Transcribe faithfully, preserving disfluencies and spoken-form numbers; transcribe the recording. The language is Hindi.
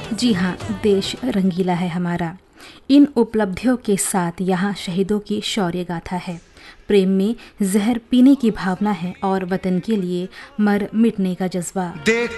जी हाँ, देश रंगीला है हमारा। इन उपलब्धियों के साथ यहाँ शहीदों की शौर्य गाथा है, प्रेम में जहर पीने की भावना है और वतन के लिए मर मिटने का जज्बा।